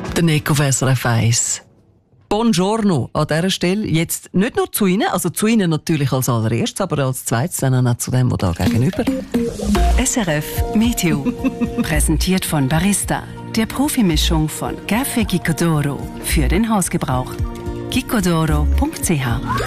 Der Nico auf SRF 1. Buongiorno an dieser Stelle. Jetzt nicht nur zu Ihnen, also zu Ihnen natürlich als allererstes, aber als zweites dann auch zu dem, der da gegenüber. SRF Meteo. Präsentiert von Barista, der Profimischung von Café Gicodoro für den Hausgebrauch. gicodoro.ch.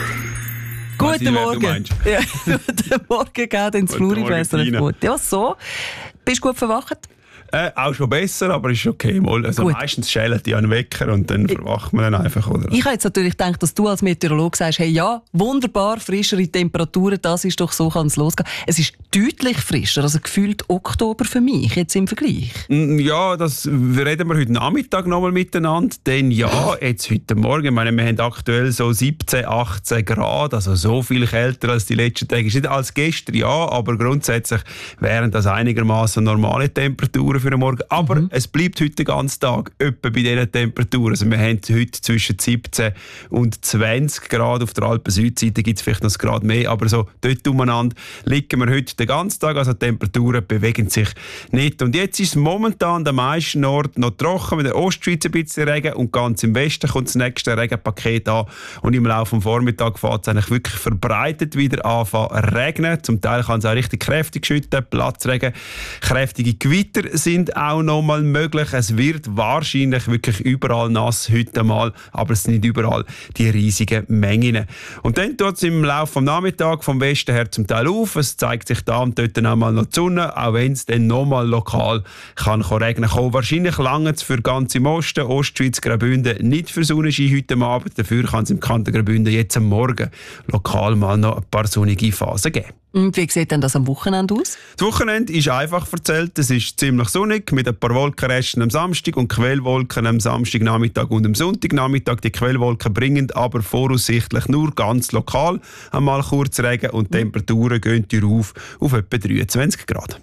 Guten Morgen. Ja, guten Morgen, geht ins Fluri bei SRF gut. Ja, so. Bist du gut verwacht? Auch schon besser, aber ist okay. Also meistens schält die einen Wecker und dann verwacht man dann einfach, oder? Ich habe jetzt natürlich gedacht, dass du als Meteorologe sagst, hey, ja, wunderbar, frischere Temperaturen, das ist doch so, kann es losgehen. Es ist deutlich frischer, also gefühlt Oktober für mich, jetzt im Vergleich. Ja, das reden wir heute Nachmittag nochmal miteinander, denn ja, jetzt heute Morgen, ich meine, wir haben aktuell so 17, 18 Grad, also so viel kälter als die letzten Tage. Ist nicht als gestern, ja, aber grundsätzlich wären das einigermaßen normale Temperaturen für den Morgen. Aber es bleibt heute den ganzen Tag etwa bei diesen Temperaturen. Also wir haben heute zwischen 17 und 20 Grad. Auf der Alpen-Südseite gibt es vielleicht noch ein Grad mehr, aber so dort umeinander liegen wir heute den ganzen Tag. Also die Temperaturen bewegen sich nicht. Und jetzt ist es momentan an den meisten Orten noch trocken, mit der Ostschweiz ein bisschen Regen und ganz im Westen kommt das nächste Regenpaket an. Und im Laufe des Vormittags fängt es eigentlich wirklich verbreitet wieder anfangen zu regnen. Zum Teil kann es auch richtig kräftig schütten, Platzregen. Kräftige Gewitter sind auch noch mal möglich. Es wird wahrscheinlich wirklich überall nass heute mal, aber es sind nicht überall die riesigen Mengen. Und dann tut es im Laufe des Nachmittags vom Westen her zum Teil auf. Es zeigt sich da und dort auch mal noch die Sonne, auch wenn es dann noch mal lokal kann regnen kann. Wahrscheinlich lange es für ganz im Osten, Ostschweiz, Graubünden nicht für Sonnenschein heute Abend. Dafür kann es im Kanton Graubünden jetzt am Morgen lokal mal noch ein paar sonnige Phasen geben. Und wie sieht denn das am Wochenende aus? Das Wochenende ist einfach erzählt. Es ist ziemlich sonnig mit ein paar Wolkenresten am Samstag und Quellwolken am Samstagnachmittag und am Sonntagnachmittag. Die Quellwolken bringen aber voraussichtlich nur ganz lokal einmal kurz Regen und die Temperaturen gehen auf etwa 23 Grad.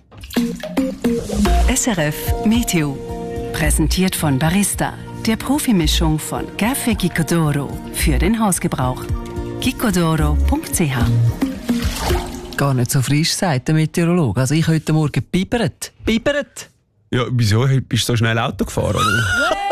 SRF Meteo. Präsentiert von Barista, der Profimischung von Café Gicodoro für den Hausgebrauch. gicodoro.ch. Gar nicht so frisch, sagt der Meteorologe. Also ich heute Morgen bibert. Ja, wieso? Bist du so schnell Auto gefahren? Oder?